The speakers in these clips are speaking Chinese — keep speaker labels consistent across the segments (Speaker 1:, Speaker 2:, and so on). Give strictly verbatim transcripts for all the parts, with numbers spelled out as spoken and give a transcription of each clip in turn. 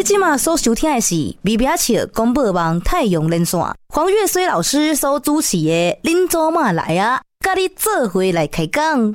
Speaker 1: 现在所收听的是微微笑广播网太阳连线，黄月水老师所主持的恁祖妈来啊，跟你做伙来开讲。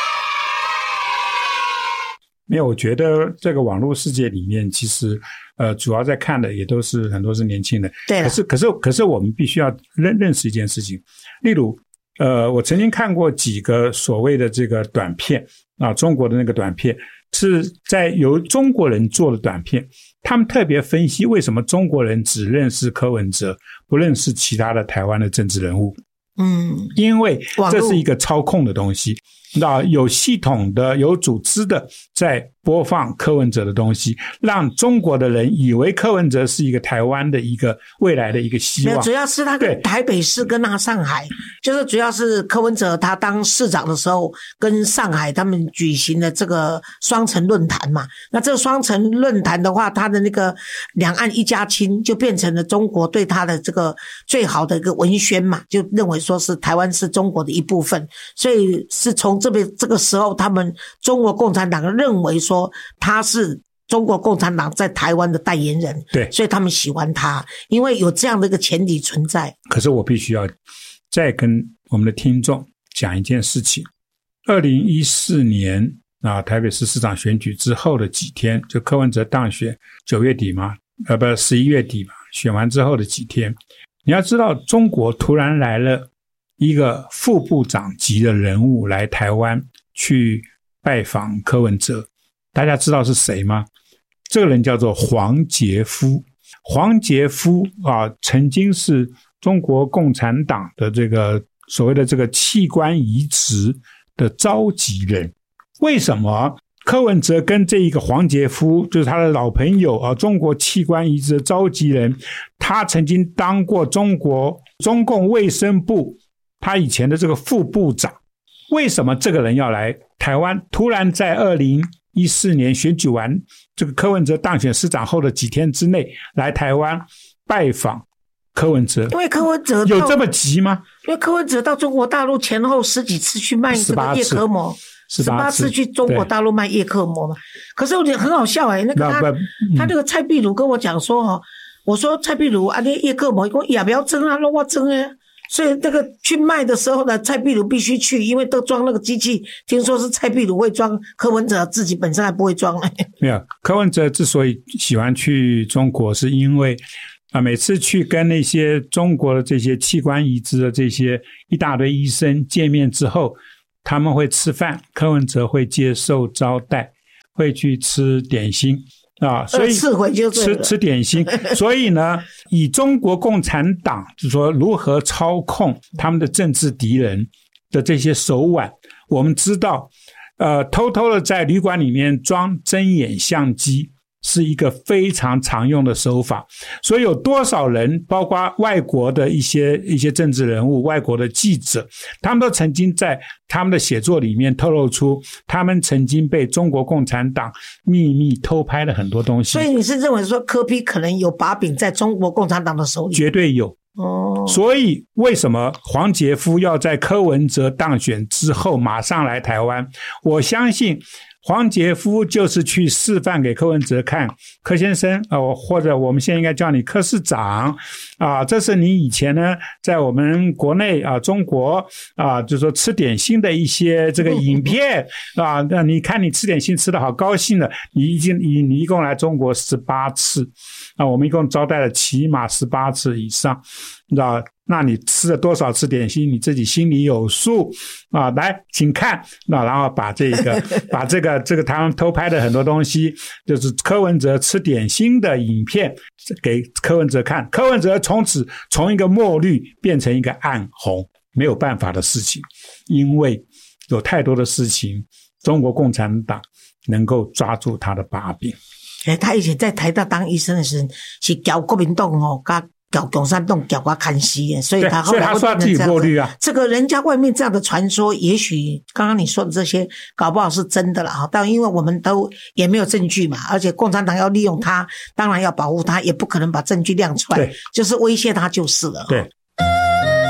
Speaker 2: 没有，我觉得这个网络世界里面，其实呃，主要在看的也都是很多是年轻人。
Speaker 1: 对，
Speaker 2: 可是可是可是我们必须要认认识一件事情，例如呃，我曾经看过几个所谓的这个短片啊，中国的那个短片是在由中国人做的短片，他们特别分析为什么中国人只认识柯文哲，不认识其他的台湾的政治人物。嗯，因为这是一个操控的东西，那有系统的、有组织的在播放柯文哲的东西，让中国的人以为柯文哲是一个台湾的一个未来的一个希望。
Speaker 3: 主要是他跟台北市跟那上海，就是主要是柯文哲他当市长的时候，跟上海他们举行的这个双城论坛嘛。那这个双城论坛的话，他的那个两岸一家亲就变成了中国对他的这个最好的一个文宣嘛，就认为说是台湾是中国的一部分，所以是从这边这个时候，他们中国共产党认为说他是中国共产党在台湾的代言人，
Speaker 2: 对，
Speaker 3: 所以他们喜欢他，因为有这样的一个前提存在。
Speaker 2: 可是我必须要再跟我们的听众讲一件事情，二零一四年啊，台北市市长选举之后的几天，就柯文哲当选九月底嘛，呃不十一月底嘛，选完之后的几天，你要知道中国突然来了一个副部长级的人物来台湾去拜访柯文哲，大家知道是谁吗？这个人叫做黄杰夫。黄杰夫啊，曾经是中国共产党的这个所谓的这个器官移植的召集人。为什么柯文哲跟这一个黄杰夫就是他的老朋友啊，中国器官移植的召集人，他曾经当过中国中共卫生部他以前的这个副部长，为什么这个人要来台湾？突然在二零一四年选举完这个柯文哲当选市长后的几天之内来台湾拜访柯文哲？
Speaker 3: 因为柯文哲
Speaker 2: 有这么急吗？
Speaker 3: 因为柯文哲到中国大陆前后十几次去卖这个叶克膜，十八次去中国大陆卖叶克膜嘛。可是有点很好笑哎、欸，那个他、嗯、他那个蔡壁如跟我讲说哦，我说蔡壁如啊，那叶克膜，我也不要争啊，让我争啊。所以那个去卖的时候呢，蔡壁如必须去，因为都装那个机器，听说是蔡壁如会装，柯文哲自己本身还不会装。
Speaker 2: 没有，柯文哲之所以喜欢去中国，是因为啊，每次去跟那些中国的这些器官移植的这些一大堆医生见面之后，他们会吃饭，柯文哲会接受招待，会去吃点心。啊，所以吃吃点心，所以呢，以中国共产党就是说如何操控他们的政治敌人的这些手腕，我们知道，呃，偷偷的在旅馆里面装睁眼相机是一个非常常用的手法，所以有多少人，包括外国的一些一些政治人物、外国的记者，他们都曾经在他们的写作里面透露出，他们曾经被中国共产党秘密偷拍了很多东西。
Speaker 3: 所以你是认为说柯 P 可能有把柄在中国共产党的手里？
Speaker 2: 绝对有。哦，所以为什么黄杰夫要在柯文哲当选之后马上来台湾？我相信黄杰夫就是去示范给柯文哲看，柯先生啊、呃，或者我们现在应该叫你柯市长啊，这是你以前呢在我们国内啊中国啊，就是说吃点心的一些这个影片啊，那你看你吃点心吃得好高兴的，你已经你你一共来中国十八次啊，我们一共招待了起码十八次以上，你知道。那你吃了多少次点心，你自己心里有数啊！来，请看，那然后把这个把这个这个他们偷拍的很多东西，就是柯文哲吃点心的影片给柯文哲看，柯文哲从此从一个墨绿变成一个暗红，没有办法的事情，因为有太多的事情，中国共产党能够抓住他的把柄。
Speaker 3: 欸、他以前在台大当医生的时候，是搞国民党哦，跟搞共产党搞我看戏，所以他后来会变成这样子。所以他说他自己过滤啊。这个人家外面这样的传说，也许刚刚你说的这些搞不好是真的啦，但因为我们都也没有证据嘛，而且共产党要利用他，当然要保护他，也不可能把证据亮出来，就是威胁他就是了。
Speaker 2: 对，